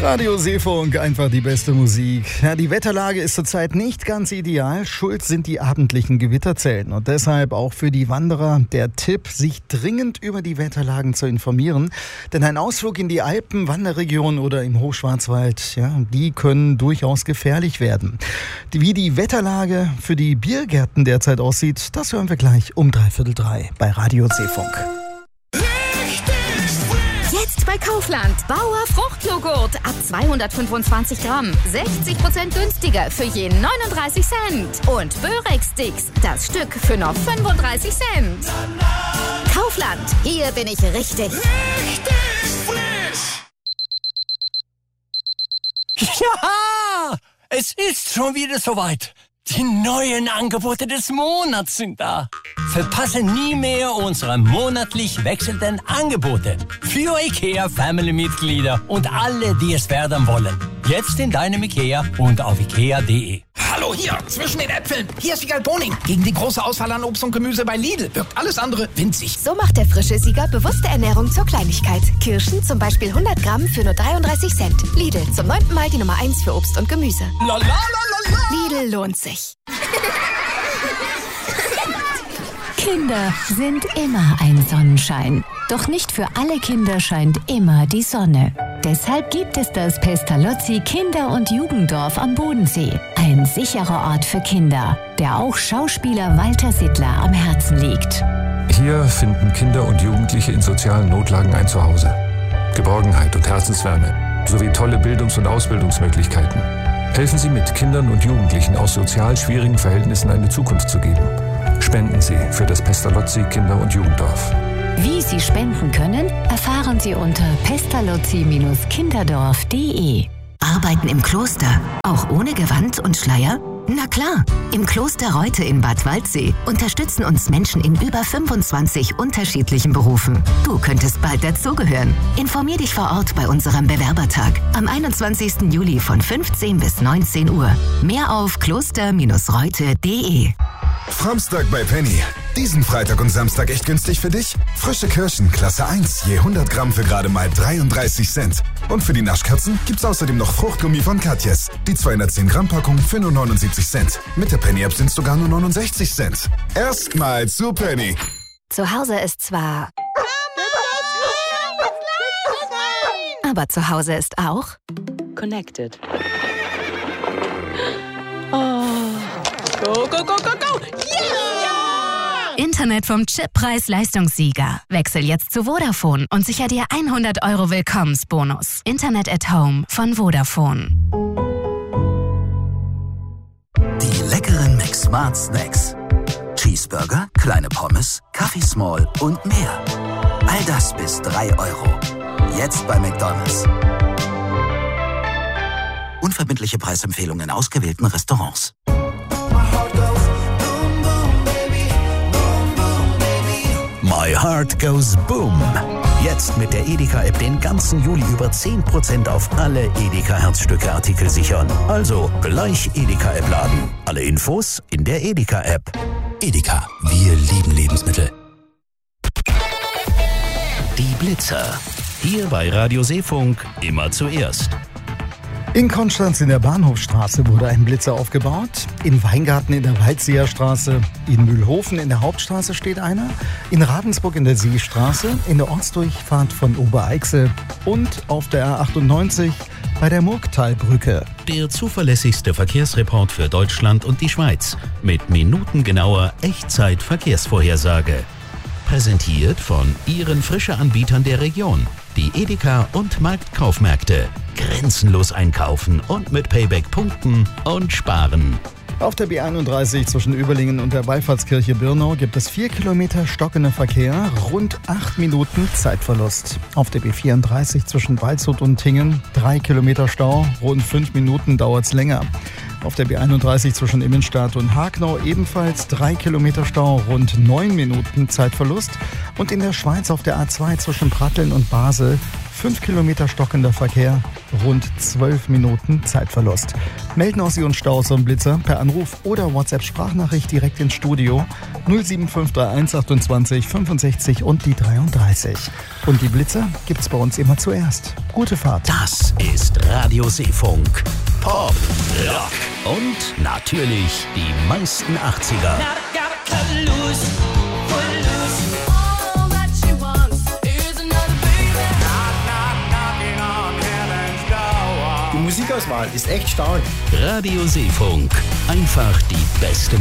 Radio Seefunk, einfach die beste Musik. Ja, die Wetterlage ist zurzeit nicht ganz ideal. Schuld sind die abendlichen Gewitterzellen. Und deshalb auch für die Wanderer der Tipp, sich dringend über die Wetterlagen zu informieren. Denn ein Ausflug in die Alpen, Wanderregion oder im Hochschwarzwald, ja, die können durchaus gefährlich werden. Wie die Wetterlage für die Biergärten derzeit aussieht, das hören wir gleich um 2:45 bei Radio Seefunk. Jetzt bei Kaufland. Bauer Fruchtjoghurt ab 225 Gramm. 60% günstiger für je 39 Cent. Und Börek-Sticks, das Stück für nur 35 Cent. Kaufland, hier bin ich richtig. Richtig frisch! Ja! Es ist schon wieder soweit. Die neuen Angebote des Monats sind da. Verpasse nie mehr unsere monatlich wechselnden Angebote. Für IKEA-Family-Mitglieder und alle, die es werden wollen. Jetzt in deinem IKEA und auf ikea.de. Hallo hier, zwischen den Äpfeln. Hier ist Siegal Boning. Gegen die große Auswahl an Obst und Gemüse bei Lidl wirkt alles andere winzig. So macht der frische Sieger bewusste Ernährung zur Kleinigkeit. Kirschen zum Beispiel 100 Gramm für nur 33 Cent. Lidl, zum 9. Mal die Nummer 1 für Obst und Gemüse. La, la, la, la, la. Lidl lohnt sich. Kinder sind immer ein Sonnenschein. Doch nicht für alle Kinder scheint immer die Sonne. Deshalb gibt es das Pestalozzi Kinder- und Jugenddorf am Bodensee. Ein sicherer Ort für Kinder, der auch Schauspieler Walter Sittler am Herzen liegt. Hier finden Kinder und Jugendliche in sozialen Notlagen ein Zuhause. Geborgenheit und Herzenswärme sowie tolle Bildungs- und Ausbildungsmöglichkeiten. Helfen Sie mit, Kindern und Jugendlichen aus sozial schwierigen Verhältnissen eine Zukunft zu geben. Spenden Sie für das Pestalozzi Kinder- und Jugenddorf. Wie Sie spenden können, erfahren Sie unter pestalozzi-kinderdorf.de. Arbeiten im Kloster, auch ohne Gewand und Schleier? Na klar, im Kloster Reute in Bad Waldsee unterstützen uns Menschen in über 25 unterschiedlichen Berufen. Du könntest bald dazugehören. Informier dich vor Ort bei unserem Bewerbertag am 21. Juli von 15 bis 19 Uhr. Mehr auf kloster-reute.de. Framstag bei Penny. Diesen Freitag und Samstag echt günstig für dich? Frische Kirschen, Klasse 1, je 100 Gramm für gerade mal 33 Cent. Und für die Naschkatzen gibt's außerdem noch Fruchtgummi von Katjes. Die 210 Gramm Packung für nur 79 Cent. Mit der Penny-App sind's sogar nur 69 Cent. Erstmal zu Penny. Zu Hause ist zwar... Aber zu Hause ist auch... Connected. Oh. Go, go, go, go, go! Yeah! Internet vom Chip Preis-Leistungssieger. Wechsel jetzt zu Vodafone und sicher dir 100 € Willkommensbonus. Internet at Home von Vodafone. Die leckeren McSmart Snacks. Cheeseburger, kleine Pommes, Kaffee Small und mehr. All das bis 3 €. Jetzt bei McDonald's. Unverbindliche Preisempfehlungen in ausgewählten Restaurants. My Heart Goes Boom. Jetzt mit der Edeka-App den ganzen Juli über 10% auf alle Edeka-Herzstücke-Artikel sichern. Also gleich Edeka-App laden. Alle Infos in der Edeka-App. Edeka, wir lieben Lebensmittel. Die Blitzer. Hier bei Radio Seefunk immer zuerst. In Konstanz in der Bahnhofstraße wurde ein Blitzer aufgebaut. In Weingarten in der Waldseer Straße. In Mühlhofen in der Hauptstraße steht einer. In Ravensburg in der Seestraße. In der Ortsdurchfahrt von Obereichsel. Und auf der A98 bei der Murgtalbrücke. Der zuverlässigste Verkehrsreport für Deutschland und die Schweiz. Mit minutengenauer Echtzeit-Verkehrsvorhersage. Präsentiert von Ihren Frische-Anbietern der Region. Die Edeka und Marktkaufmärkte. Grenzenlos einkaufen und mit Payback punkten und sparen. Auf der B31 zwischen Überlingen und der Wallfahrtskirche Birnau gibt es 4 Kilometer stockender Verkehr, rund 8 Minuten Zeitverlust. Auf der B34 zwischen Waldshut und Tingen 3 Kilometer Stau, rund 5 Minuten dauert's länger. Auf der B31 zwischen Immenstadt und Hagnau ebenfalls 3 Kilometer Stau, rund 9 Minuten Zeitverlust. Und in der Schweiz auf der A2 zwischen Pratteln und Basel 5 Kilometer stockender Verkehr, rund 12 Minuten Zeitverlust. Melden aus Ihren Staus und Blitzer per Anruf oder WhatsApp-Sprachnachricht direkt ins Studio 07531 28 65 und die 33. Und die Blitzer gibt's bei uns immer zuerst. Gute Fahrt. Das ist Radio Seefunk. Pop, Rock und natürlich die meisten 80er. Die Musikauswahl ist echt stark. Radio Seefunk. Einfach die beste